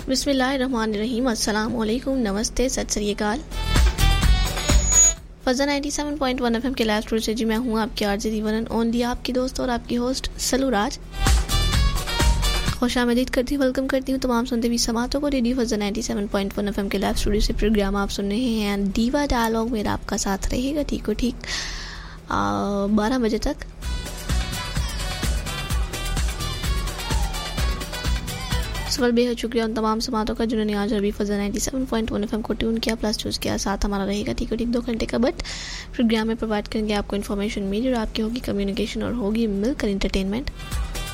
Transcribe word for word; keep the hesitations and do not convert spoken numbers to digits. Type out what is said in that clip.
बिस्मिल्लाहिर्रहमानिर्रहीम, अस्सलाम वालेकुम, नमस्ते, सत श्री अकाल। फज़ा ninety seven point one FM के लाइव स्टूडियो से जी मैं हूँ आपकी RJ the one and only, आपकी दोस्त और आपकी होस्ट सलू राज। खुशामदीद करती हूँ, वेलकम करती हूँ तमाम सुनते हुए समातों को। Radio फज़ा ninety seven point one FM के लाइव स्टूडियो से प्रोग्राम आप सुन रहे हैं दीवा डायलॉग। मेरा आपका साथ रहेगा ठीक को ठीक बारह बजे तक। सवाल बेहद शुक्रिया उन तमाम समातों का जिन्होंने आज अभी फज़ा ninety seven point one FM को ट्यून किया प्लस चूज़ किया। साथ हमारा रहेगा ठीक ठीक दो घंटे का, बट प्रोग्राम में प्रोवाइड करेंगे आपको इन्फॉर्मेशन, मीडिया और आपकी होगी कम्युनिकेशन और होगी मिलकर इंटरटेनमेंट।